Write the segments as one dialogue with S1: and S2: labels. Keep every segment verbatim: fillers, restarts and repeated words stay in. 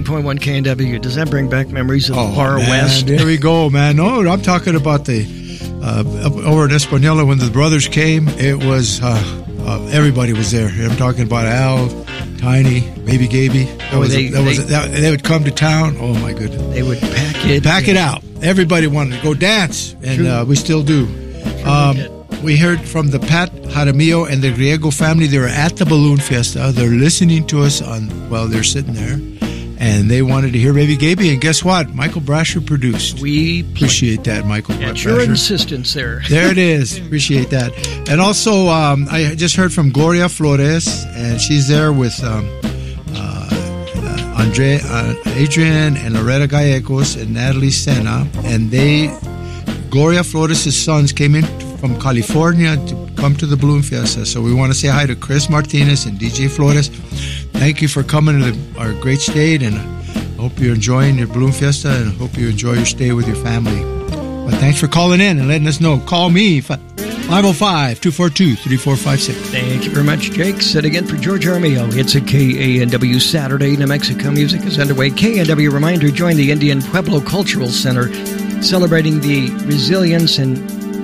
S1: point one K N W. Does that bring back memories of the
S2: Oh,
S1: far
S2: man,
S1: west?
S2: There we go, man. No, I'm talking about the uh, over in Espanilla when the brothers came. It was uh, uh, everybody was there. I'm talking about Al, Tiny, Baby Gaby. That
S1: Oh,
S2: was
S1: they-
S2: that was
S1: they-
S2: that, they would come to town. Oh my goodness,
S1: They would pack it.
S2: pack it out. Everybody wanted to go dance, and uh, we still do. Um, we heard from the Pat Jaramillo and the Griego family. They were at the Balloon Fiesta. They're listening to us on while they're sitting there, and they wanted to hear Baby Gaby. And guess what? Michael Brasher produced.
S1: We
S2: Appreciate that, Michael
S1: At your
S2: Brasher.
S1: insistence there.
S2: There it is. Appreciate that. And also, um, I just heard from Gloria Flores, and she's there with um, uh, uh, Andre, uh, Adrian and Loretta Gallegos and Natalie Sena. And they, Gloria Flores' sons came in from California to come to the Balloon Fiesta. So we want to say hi to Chris Martinez and D J Flores. Thank you for coming to the, our great state, and I hope you're enjoying your Balloon Fiesta, and I hope you enjoy your stay with your family. But thanks for calling in and letting us know. Call me, five oh five, two four two, three four five six.
S1: Thank you very much, Jake. Said again for George Armio. It's a K A N W Saturday. New Mexico music is underway. K N W reminder, join the Indian Pueblo Cultural Center, celebrating the resilience and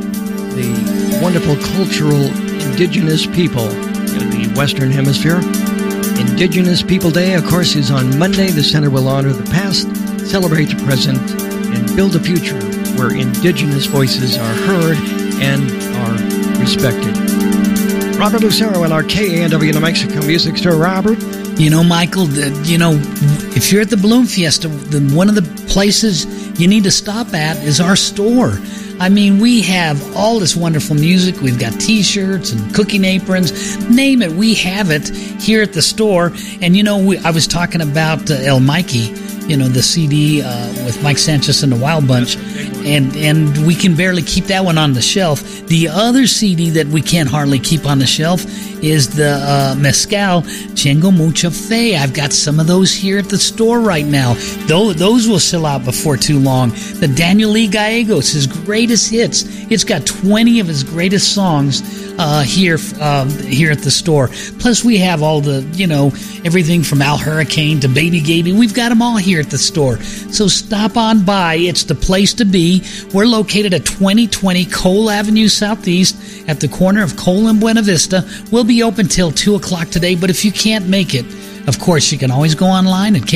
S1: the wonderful cultural indigenous people in the Western Hemisphere. Indigenous People Day, of course, is on Monday. The center will honor the past, celebrate the present, and build a future where indigenous voices are heard and are respected. Robert Lucero in our K A N W New Mexico Music Store. Robert?
S3: You know, Michael, the, you know, if you're at the Balloon Fiesta, the, one of the places you need to stop at is our store. I mean, we have all this wonderful music. We've got T-shirts and cooking aprons. Name it, we have it here at the store. And, you know, we, I was talking about uh, El Mikey, you know, the C D uh, with Mike Sanchez and the Wild Bunch. And and we can barely keep that one on the shelf. The other C D that we can't hardly keep on the shelf is the uh, Mezcal Chingo Mucha Fe. I've got some of those here at the store right now. Those, those will sell out before too long. The Daniel Lee Gallegos, his greatest hits. It's got twenty of his greatest songs uh, here uh, here at the store. Plus, we have all the, you know, everything from Al Hurricane to Baby Gaby. We've got them all here at the store. So stop on by. It's the place to be. We're located at twenty twenty Cole Avenue Southeast at the corner of Cole and Buena Vista. We'll be open till two o'clock today, but if you can't make it, of course, you can always go online at